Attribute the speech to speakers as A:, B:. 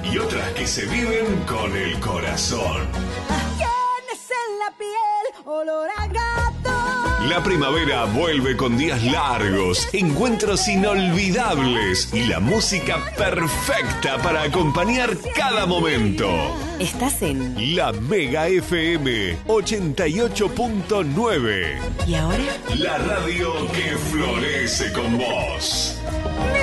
A: y otras que se viven con el corazón.
B: Tienes en la piel olor a gato.
A: La primavera vuelve con días largos, encuentros inolvidables y la música perfecta para acompañar cada momento.
C: Estás en
A: La Mega FM 88.9.
C: ¿Y ahora?
A: La radio que florece con vos.